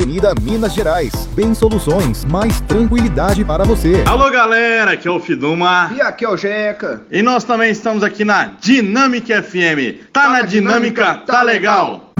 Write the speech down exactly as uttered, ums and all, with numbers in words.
Avenida Minas Gerais. Bem Soluções, mais tranquilidade para você. Alô galera, aqui é o Fiduma. E aqui é o Jeca. E nós também estamos aqui na Dinâmica F M. Tá, tá na Dinâmica, Dinâmica, tá legal.